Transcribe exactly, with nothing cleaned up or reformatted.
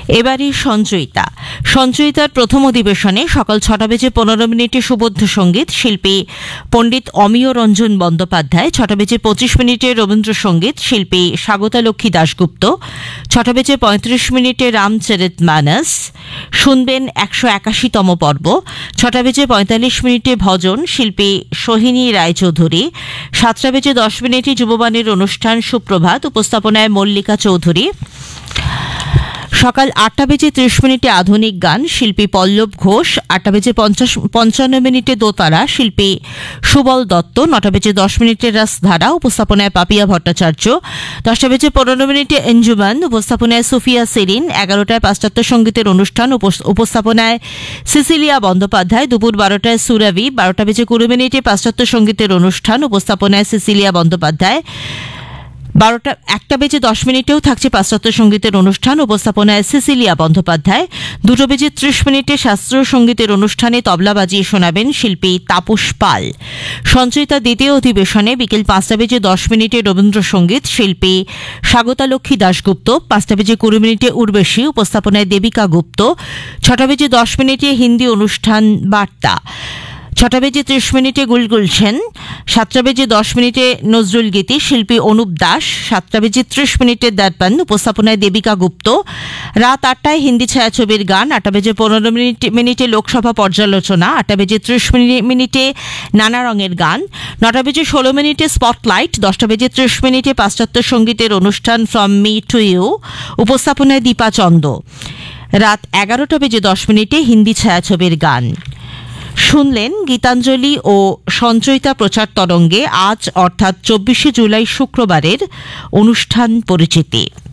এবারে সঞ্চয়িতা সঞ্চয়িতার প্রথম অধিবেশনে সকাল ছটা বেজে পনেরো মিনিটে সুবদ্ধ সঙ্গীত শিল্পী পণ্ডিত অমিয় রঞ্জন বন্দ্যোপাধ্যায়, ছটা বেজে পঁচিশ মিনিটে রবীন্দ্রসঙ্গীত শিল্পী স্বাগতা লক্ষ্মী দাশগুপ্ত, ছটা বেজে পঁয়ত্রিশ মিনিটে রামচরিত মানস শুনবেন একশো একাশিতম পর্ব, ছটা বেজে পঁয়তাল্লিশ মিনিটে ভজন শিল্পী সোহিনী রায়চৌধুরী, সাতটা বেজে দশ মিনিটে যুববাণীর অনুষ্ঠান সুপ্রভাত উপস্থাপনায় মল্লিকা চৌধুরী, সকাল আটটা বেজে ত্রিশ মিনিটে আধুনিক গান শিল্পী পল্লব ঘোষ, আটটা বেজে পঞ্চাশ পঞ্চান্ন মিনিটে দোতারা শিল্পী সুবল দত্ত, নটা বেজে দশ মিনিটে রাসধারা উপস্থাপনায় পাপিয়া ভট্টাচার্য, দশটা বেজে পনেরো মিনিটে এঞ্জুমান উপস্থাপনায় সুফিয়া সেরিন, এগারোটায় পাশ্চাত্য সঙ্গীতের অনুষ্ঠান উপস্থাপনায় সিসিলিয়া বন্দ্যোপাধ্যায়, দুপুর বারোটায় সুরাভি, বারোটা বেজে কুড়ি মিনিটে পাশ্চাত্য সঙ্গীতের অনুষ্ঠান উপস্থাপনায় সিসিলিয়া বন্দ্যোপাধ্যায়, বারোটা একটা বেজে দশ মিনিটেও থাকছে পাশ্চাত্য সঙ্গীতের অনুষ্ঠান উপস্থাপনায় সিসিলিয়া বন্দ্যোপাধ্যায়, দুটো বেজে ত্রিশ মিনিটে শাস্ত্রীয় সঙ্গীতের অনুষ্ঠানে তবলা বাজিয়ে শোনাবেন শিল্পী তাপস পাল। সঞ্চয়িতা দ্বিতীয় অধিবেশনে বিকেল পাঁচটা বেজে দশ মিনিটে রবীন্দ্রসঙ্গীত শিল্পী স্বাগতা লক্ষ্মী দাশগুপ্ত, পাঁচটা বেজে কুড়ি মিনিটে উর্বশী উপস্থাপনায় দেবিকা গুপ্ত, ছটা বেজে দশ মিনিটে হিন্দি অনুষ্ঠান বার্তা, ছটা বেজে ত্রিশ মিনিটে গুলগুলছেন, সাতটা বেজে দশ মিনিটে নজরুল গীতি শিল্পী অনুপ দাস, সাতটা বেজে ত্রিশ মিনিটে দর্পণ উপস্থাপনায় দেবিকা গুপ্ত, রাত আটটায় হিন্দি ছায়াছবির গান, আটটা বেজে পনেরো মিনিট মিনিটে লোকসভা পর্যালোচনা, আটটা বেজে ত্রিশ মিনিটে নানা রঙের গান, নটা বেজে ষোলো মিনিটে স্পটলাইট, দশটা বেজে ত্রিশ মিনিটে পাশ্চাত্য সঙ্গীতের অনুষ্ঠান ফ্রম মি টু ইউ উপস্থাপনায় দীপা চন্দ, রাত এগারোটা বেজে দশ মিনিটে হিন্দি ছায়াছবির গান। শুনলেন গীতাঞ্জলি ও সঞ্চয়িতা প্রচার তরঙ্গে আজ অর্থাৎ চব্বিশে জুলাই শুক্রবারের অনুষ্ঠান পরিচিতি।